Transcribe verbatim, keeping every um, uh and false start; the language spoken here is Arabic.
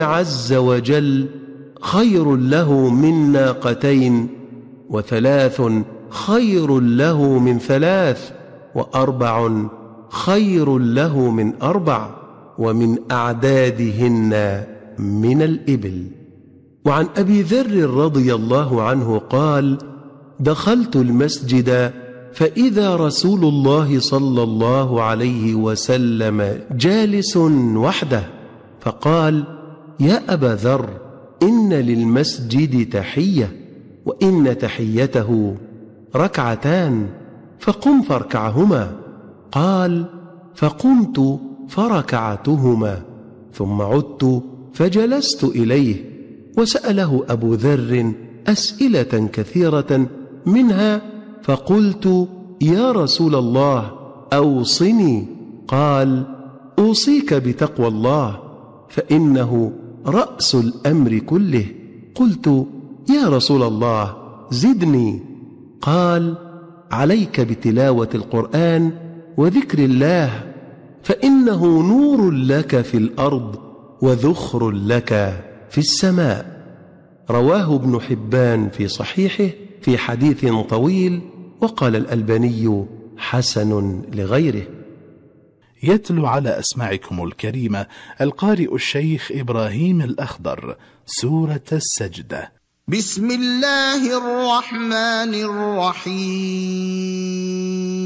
عز وجل خير له من ناقتين، وثلاث خير له من ثلاث، وأربع خير له من أربع، ومن أعدادهن من الإبل. وعن أبي ذر رضي الله عنه قال: دخلت المسجد فإذا رسول الله صلى الله عليه وسلم جالس وحده، فقال: يا أبا ذر، إن للمسجد تحية، وإن تحيته ركعتان، فقم فاركعهما. قال: فقمت فركعتهما، ثم عدت فجلست إليه، وسأله أبو ذر أسئلة كثيرة، منها فقلت: يا رسول الله أوصني. قال: أوصيك بتقوى الله، فإنه رأس الأمر كله. قلت: يا رسول الله زدني. قال: عليك بتلاوة القرآن وذكر الله، فإنه نور لك في الأرض وذخر لك في السماء. رواه ابن حبان في صحيحه في حديث طويل، وقال الألباني حسن لغيره. يتلو على أسماعكم الكريمة القارئ الشيخ إبراهيم الأخضر سورة السجدة. بسم الله الرحمن الرحيم.